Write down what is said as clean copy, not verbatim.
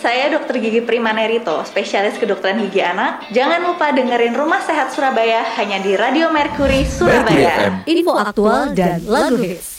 Saya Dr. Gigi Primanerito, spesialis kedokteran gigi anak. Jangan lupa dengerin Rumah Sehat Surabaya hanya di Radio Mercury Surabaya. Info aktual dan lagu hits.